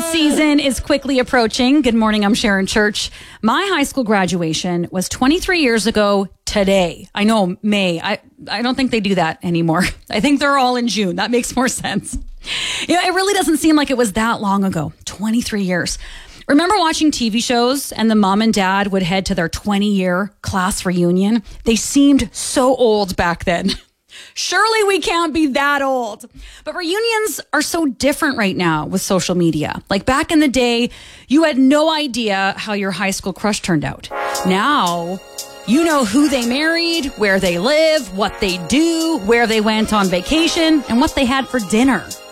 season is quickly approaching. Good morning, I'm Sharon Church. My high school graduation was 23 years ago today. I know, May. I don't think they do that anymore. I think they're all in June. That makes more sense. You know, it really doesn't seem like it was that long ago. 23 years. Remember watching TV shows and the mom and dad would head to their 20-year class reunion? They seemed so old back then. Surely we can't be that old. But reunions are so different right now with social media. Like back in the day, you had no idea how your high school crush turned out. Now, you know who they married, where they live, what they do, where they went on vacation, and what they had for dinner.